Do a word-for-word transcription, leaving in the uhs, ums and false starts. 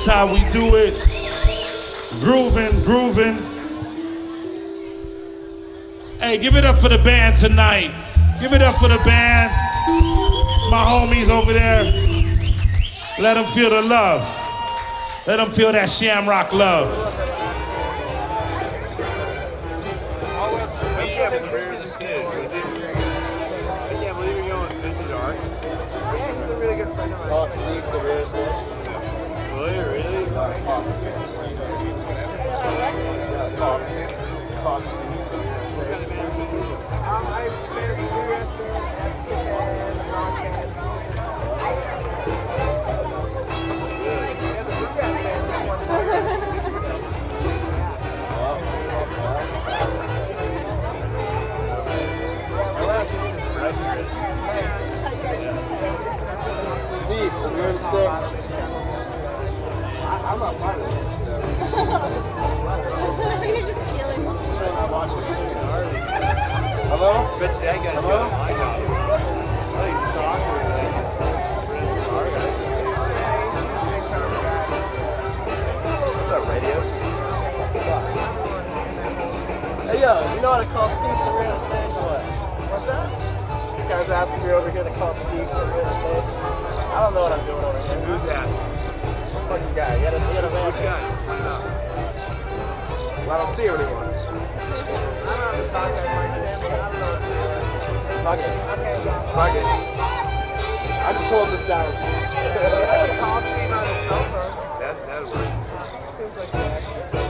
That's how we do it. Grooving, grooving. Hey, give it up for the band tonight. Give it up for the band. It's my homies over there. Let them feel the love. Let them feel that Shamrock love. Oh, Steve's the real estate. Really, really? Cox. Cox. Cox Steve's the real estate. Um, I made a video Steve, the real estate. I'm not part of this. You're just chilling. Hello? Bet you that guy's Hello? got my job. Oh, he's talking. What's up, radios? Hey, yo, you know how to call Steve to the real estate or what? What's that? This guy's asking me over here to call Steve to the real estate. I don't know what I'm doing over here. Who's asking? Some fucking guy. You gotta, you gotta Which answer. guy? Find out. Well, I don't see him anymore. I don't have to talk that much, man, but I don't know. Fuck it. Okay, yeah. Fuck it. I'm just holding this down. You have to call Steve on his cell phone. That, that'd work. Seems like that.